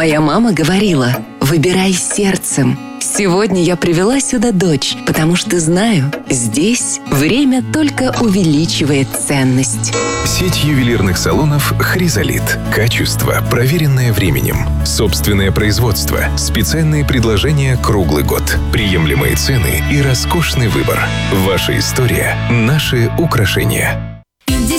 Моя мама говорила: выбирай сердцем. Сегодня я привела сюда дочь, потому что знаю, здесь время только увеличивает ценность. Сеть ювелирных салонов «Хризолит». Качество, проверенное временем. Собственное производство. Специальные предложения круглый год. Приемлемые цены и роскошный выбор. Ваша история – наши украшения.